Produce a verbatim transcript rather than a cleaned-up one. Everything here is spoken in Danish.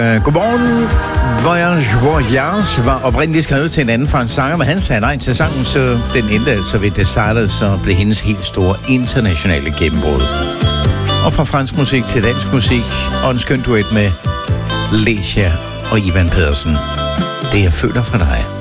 Uh, godmorgen. Voyage Voyage var oprindeligt skrevet til en anden fransk sanger, men han sagde nej til sangen, så den endte altså ved Decided, så blev hendes helt store internationale gennembrud. Og fra fransk musik til dansk musik, og en skøn duet med Lecia og Ivan Pedersen. Det jeg føler for dig.